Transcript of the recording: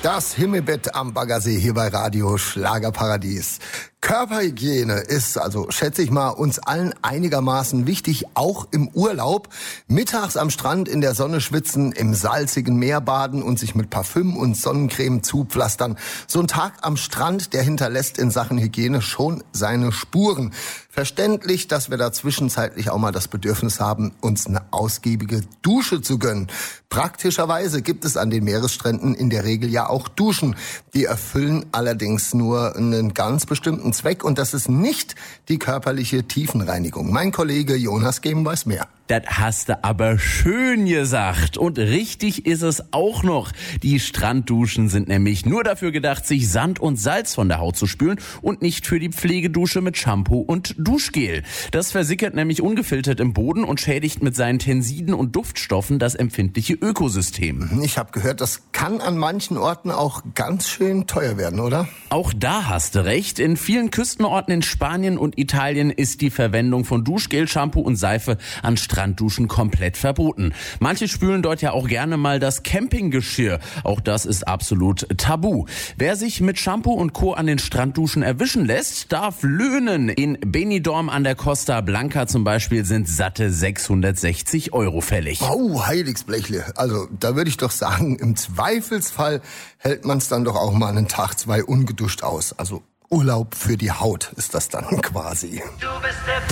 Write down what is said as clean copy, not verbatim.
Das Himmelbett am Baggersee hier bei Radio Schlagerparadies. Körperhygiene ist, also schätze ich mal, uns allen einigermaßen wichtig, auch im Urlaub. Mittags am Strand in der Sonne schwitzen, im salzigen Meer baden und sich mit Parfüm und Sonnencreme zupflastern. So ein Tag am Strand, der hinterlässt in Sachen Hygiene schon seine Spuren. Verständlich, dass wir da zwischenzeitlich auch mal das Bedürfnis haben, uns eine ausgiebige Dusche zu gönnen. Praktischerweise gibt es an den Meeresstränden in der Regel ja auch Duschen. Die erfüllen allerdings nur einen ganz bestimmten Zweck und das ist nicht die körperliche Tiefenreinigung. Mein Kollege Jonas Geben weiß mehr. Das hast du aber schön gesagt. Und richtig ist es auch noch. Die Strandduschen sind nämlich nur dafür gedacht, sich Sand und Salz von der Haut zu spülen und nicht für die Pflegedusche mit Shampoo und Duschgel. Das versickert nämlich ungefiltert im Boden und schädigt mit seinen Tensiden und Duftstoffen das empfindliche Ökosystem. Ich habe gehört, das kann an manchen Orten auch ganz schön teuer werden, oder? Auch da hast du recht. In vielen Küstenorten in Spanien und Italien ist die Verwendung von Duschgel, Shampoo und Seife an Strandduschen komplett verboten. Manche spülen dort ja auch gerne mal das Campinggeschirr. Auch das ist absolut tabu. Wer sich mit Shampoo und Co. an den Strandduschen erwischen lässt, darf löhnen. In Benidorm an der Costa Blanca zum Beispiel sind satte 660 € fällig. Oh, Heiligsblechle. Also da würde ich doch sagen, im Zweifelsfall hält man es dann doch auch mal einen Tag, zwei ungeduscht aus. Also Urlaub für die Haut ist das dann quasi. Du bist der